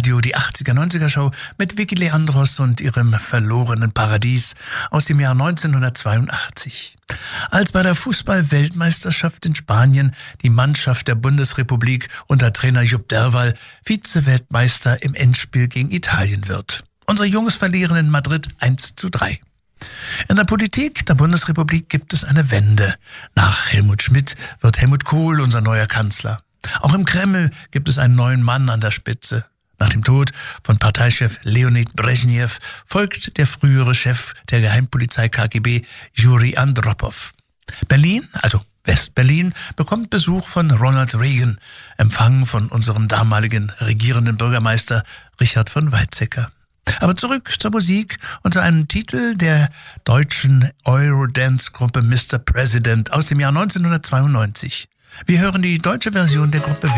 Radio, die 80er-90er-Show mit Vicky Leandros und ihrem verlorenen Paradies aus dem Jahr 1982. Als bei der Fußball-Weltmeisterschaft in Spanien die Mannschaft der Bundesrepublik unter Trainer Jupp Derwall Vize-Weltmeister im Endspiel gegen Italien wird. Unsere Jungs verlieren in Madrid 1:3. In der Politik der Bundesrepublik gibt es eine Wende. Nach Helmut Schmidt wird Helmut Kohl unser neuer Kanzler. Auch im Kreml gibt es einen neuen Mann an der Spitze. Nach dem Tod von Parteichef Leonid Brezhnev folgt der frühere Chef der Geheimpolizei KGB, Juri Andropow. Berlin, also West-Berlin, bekommt Besuch von Ronald Reagan, empfangen von unserem damaligen regierenden Bürgermeister Richard von Weizsäcker. Aber zurück zur Musik unter einem Titel der deutschen Eurodance-Gruppe Mr. President aus dem Jahr 1992. Wir hören die deutsche Version der Gruppe